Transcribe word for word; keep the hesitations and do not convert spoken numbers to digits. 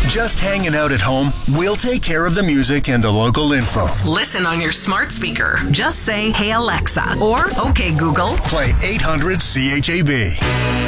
Just hanging out at home? We'll take care of the music and the local info. Listen on your smart speaker. Just say, "Hey Alexa," or "Okay Google." Play eight hundred C H A B.